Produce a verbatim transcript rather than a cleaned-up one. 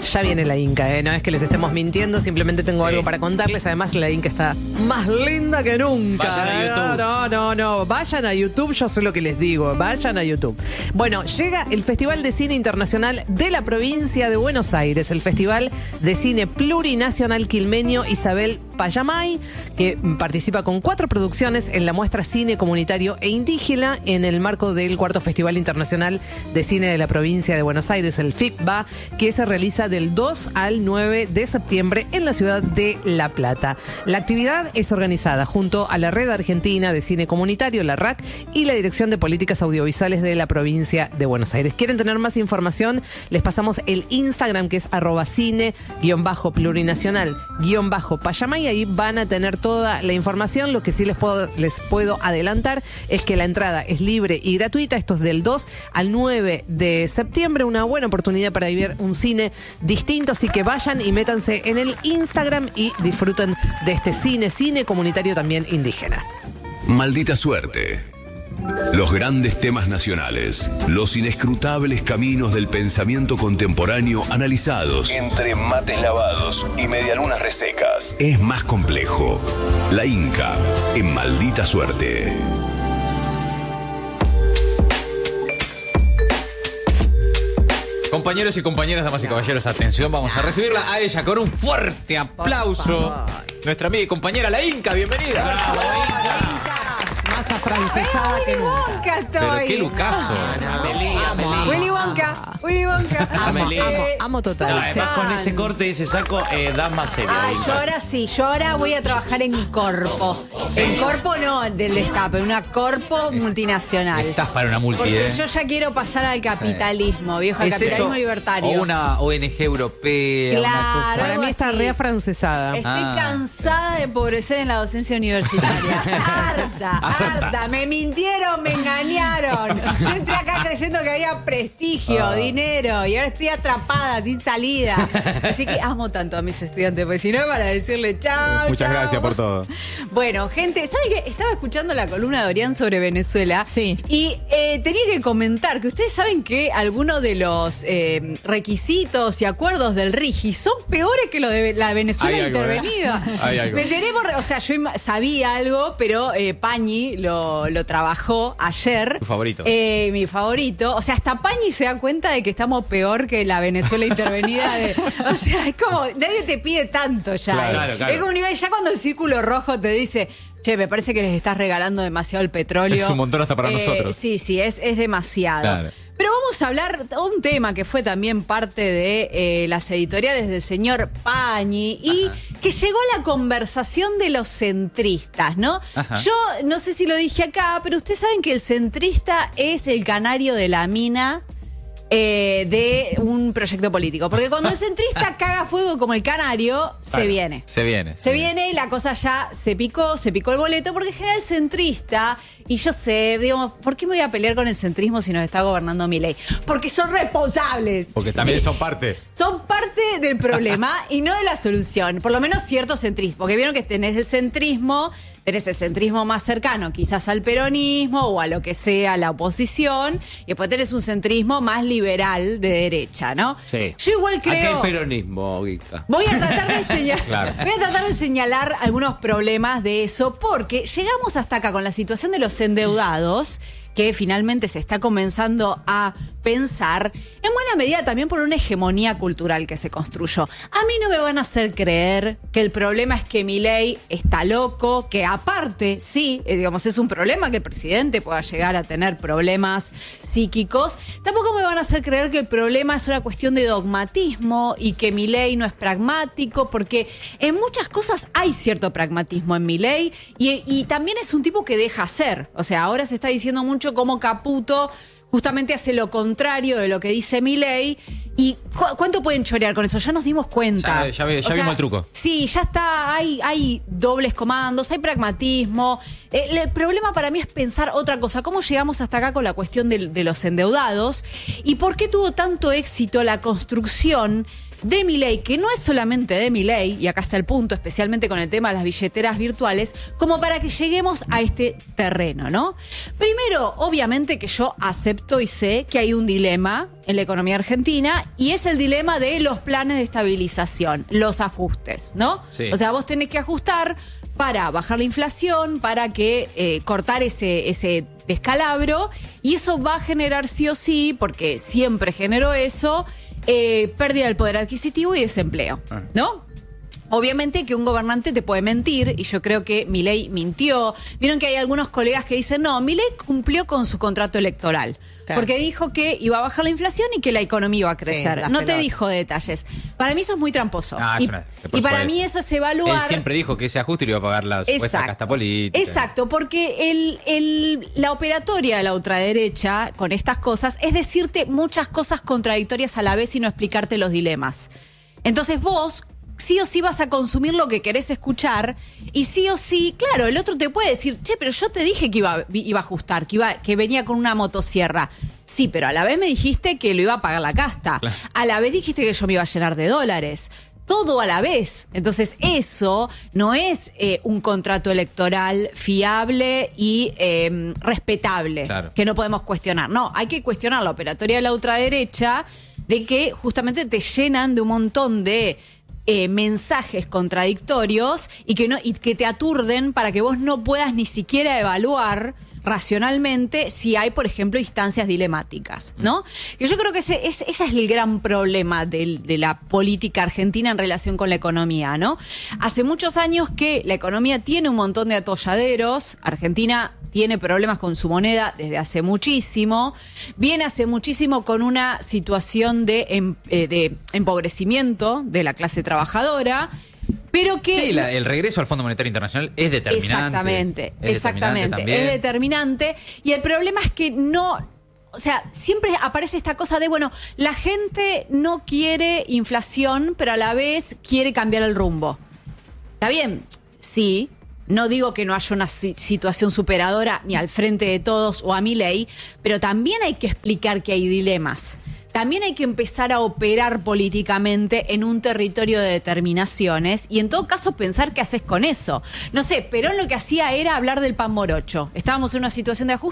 Ya viene la Inca, ¿eh? No es que les estemos mintiendo, simplemente tengo sí. algo para contarles. Además, la Inca está más linda que nunca. Vayan a YouTube. No, no, no. Vayan a YouTube, yo sé lo que les digo. Vayan a YouTube. Bueno, llega el Festival de Cine Internacional de la provincia de Buenos Aires, el Festival de Cine Plurinacional Quilmeño Isabel Payamay, que participa con cuatro producciones en la muestra Cine Comunitario e Indígena en el marco del cuarto Festival Internacional de Cine de la provincia de Buenos Aires, el F I C B A, que se realiza del dos al nueve de septiembre en la ciudad de La Plata. La actividad es organizada junto a la Red Argentina de Cine Comunitario, la R A C, y la Dirección de Políticas Audiovisuales de la provincia de Buenos Aires. ¿Quieren tener más información? Les pasamos el Instagram, que es arroba cine guión bajo plurinacional guión bajo Payamay. Ahí van a tener toda la información. Lo que sí les puedo, les puedo adelantar es que la entrada es libre y gratuita. Esto es del dos al nueve de septiembre. Una buena oportunidad para vivir un cine distinto. Así que vayan y métanse en el Instagram y disfruten de este cine, cine comunitario también indígena. Maldita suerte. Los grandes temas nacionales, los inescrutables caminos del pensamiento contemporáneo analizados entre mates lavados y medialunas resecas. Es más complejo. La Inca en Maldita Suerte. Compañeros y compañeras, damas y caballeros, atención, vamos a recibirla a ella con un fuerte aplauso. Nuestra amiga y compañera, la Inca, bienvenida. ¡Bravo, Inca! Más afrancesada que nunca. Wonka estoy. Pero qué lucaso. Amelie, Amelie. Willy Wonka, Willy Wonka. Amo, Amelie. amo, amo total. No, Además, con ese corte y ese saco, eh, das más serio. Ah, Inca. yo ahora sí, yo ahora voy a trabajar en corpo. En corpo no del escape, una corpo multinacional. Estás para una multi, Porque ¿eh? yo ya quiero pasar al capitalismo, viejo, al ¿Es capitalismo eso? libertario. O una O N G europea, Claro. una cosa. Para algo mí está así. re afrancesada. Estoy Ah. cansada de empobrecer en la docencia universitaria. harta, harta. Me mintieron, me engañaron. Yo entré acá creyendo que había prestigio, dinero, y ahora estoy atrapada, sin salida. Así que amo tanto a mis estudiantes, porque si no es para decirle chao. Muchas chao. gracias por todo. Bueno, gente, ¿saben qué? Estaba escuchando la columna de Orián sobre Venezuela. Sí. Y eh, tenía que comentar que ustedes saben que algunos de los eh, requisitos y acuerdos del RIGI son peores que los de la Venezuela Hay algo, ¿eh? intervenida. Hay algo. Me enteré por- o sea, yo ima- sabía algo, pero eh, Pañi lo, lo trabajó ayer. Tu favorito. Eh, mi favorito. O sea, hasta Pañi se da cuenta de que estamos peor que la Venezuela intervenida. De, o sea, es como, nadie te pide tanto ya. Claro, eh. claro, claro. Es como un nivel, ya cuando el círculo rojo te dice, che, me parece que les estás regalando demasiado el petróleo. Es un montón hasta para Eh, nosotros. Sí, sí, es, es demasiado. Claro. Pero vamos a hablar de un tema que fue también parte de eh, las editoriales del señor Pañi y Ajá. que llegó a la conversación de los centristas, ¿no? Ajá. Yo no sé si lo dije acá, pero ustedes saben que el centrista es el canario de la mina eh, de un proyecto político. Porque cuando el centrista caga fuego como el canario, se Claro, viene. Se viene. Se viene, la cosa ya se picó, se picó el boleto, porque en general el centrista, y yo sé, digamos, ¿por qué me voy a pelear con el centrismo si nos está gobernando Milei? Porque son responsables. Porque también son parte. Son parte del problema y no de la solución. Por lo menos cierto centrismo. Porque vieron que tenés el centrismo, tenés el centrismo más cercano quizás al peronismo o a lo que sea la oposición. Y después tenés un centrismo más liberal de derecha, ¿no? Sí. Yo igual Acá creo... el peronismo, Inca. Voy a tratar de señalar, Claro. voy a tratar de señalar algunos problemas de eso, porque llegamos hasta acá con la situación de los endeudados, que finalmente se está comenzando a pensar, en buena medida también por una hegemonía cultural que se construyó. A mí no me van a hacer creer que el problema es que Milei está loco, que aparte, sí, eh, digamos, es un problema que el presidente pueda llegar a tener problemas psíquicos. Tampoco me van a hacer creer que el problema es una cuestión de dogmatismo y que Milei no es pragmático, porque en muchas cosas hay cierto pragmatismo en Milei y, y también es un tipo que deja hacer. O sea, ahora se está diciendo mucho como Caputo justamente hace lo contrario de lo que dice Milei. ¿Y cu- cuánto pueden chorear con eso? Ya nos dimos cuenta. Ya- ya vi- ya O sea, vimos el truco. Sí, ya está, hay, hay dobles comandos, hay pragmatismo. El, el problema para mí es pensar otra cosa. ¿Cómo llegamos hasta acá con la cuestión de, de los endeudados? ¿Y por qué tuvo tanto éxito la construcción de Milei, que no es solamente de Milei, y acá está el punto, especialmente con el tema de las billeteras virtuales, como para que lleguemos a este terreno, ¿no? Primero, obviamente que yo acepto y sé que hay un dilema en la economía argentina y es el dilema de los planes de estabilización, los ajustes, ¿no? Sí. O sea, vos tenés que ajustar para bajar la inflación, para que eh, cortar ese, ese descalabro, y eso va a generar sí o sí, porque siempre generó eso, eh, pérdida del poder adquisitivo y desempleo, ¿no? Obviamente que un gobernante te puede mentir, y yo creo que Milei mintió. Vieron que hay algunos colegas que dicen, no, Milei cumplió con su contrato electoral. Claro. Porque dijo que iba a bajar la inflación y que la economía iba a crecer. Sí, las no te pelotas. dijo detalles. Para mí eso es muy tramposo. Ah, y, es una- después y para puede- mí eso es evaluar... Él siempre dijo que ese ajuste le iba a pagar la supuesta casta política. Exacto, porque el, el, la operatoria de la ultraderecha con estas cosas es decirte muchas cosas contradictorias a la vez y no explicarte los dilemas. Entonces vos sí o sí vas a consumir lo que querés escuchar y sí o sí, claro, el otro te puede decir, che, pero yo te dije que iba, iba a ajustar, que, iba, que venía con una motosierra. Sí, pero a la vez me dijiste que lo iba a pagar la casta. Claro. A la vez dijiste que yo me iba a llenar de dólares. Todo a la vez. Entonces, eso no es eh, un contrato electoral fiable y eh, respetable, Claro. que no podemos cuestionar. No, hay que cuestionar la operatoria de la ultraderecha de que justamente te llenan de un montón de eh, mensajes contradictorios y que, no, y que te aturden para que vos no puedas ni siquiera evaluar racionalmente si hay, por ejemplo, instancias dilemáticas, ¿no? Que yo creo que ese, ese, ese es el gran problema del- de la política argentina en relación con la economía, ¿no? Hace muchos años que la economía tiene un montón de atolladeros. Argentina tiene problemas con su moneda desde hace muchísimo. Viene hace muchísimo con una situación de, em- eh, de empobrecimiento de la clase trabajadora. Pero que Sí, la- el regreso al Fondo Monetario Internacional es determinante. Exactamente, Es exactamente. determinante también. Es determinante. Y el problema es que no. O sea, siempre aparece esta cosa de, bueno, la gente no quiere inflación, pero a la vez quiere cambiar el rumbo. Está bien, sí. No digo que no haya una si- situación superadora ni al frente de todos o a Milei, pero también hay que explicar que hay dilemas. También hay que empezar a operar políticamente en un territorio de determinaciones y en todo caso pensar qué haces con eso. No sé, Perón lo que hacía era hablar del pan morocho. Estábamos en una situación de ajuste.